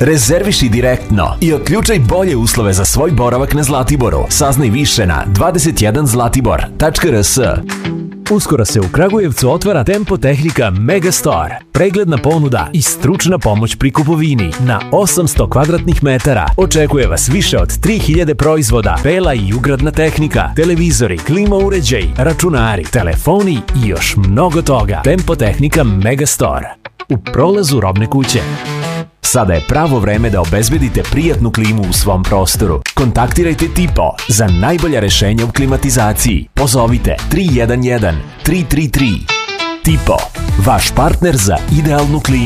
Rezerviši direktno i otključaj bolje uslove za svoj boravak na Zlatiboru. Saznaj više na 21zlatibor.rs. Uskoro se u Kragujevcu otvara Tempo Tehnika Megastore. Pregledna ponuda i stručna pomoć pri kupovini na 800 kvadratnih metara. Očekuje vas više od 3000 proizvoda, bela i ugradna tehnika, televizori, klima uređaj, računari, telefoni i još mnogo toga. Tempo Tehnika Megastore u prolazu Robne kuće. Sada je pravo vreme da obezbedite prijatnu klimu u svom prostoru. Kontaktirajte Tipo za najbolja rešenja u klimatizaciji. Pozovite 311 333. Tipo, vaš partner za idealnu klimu.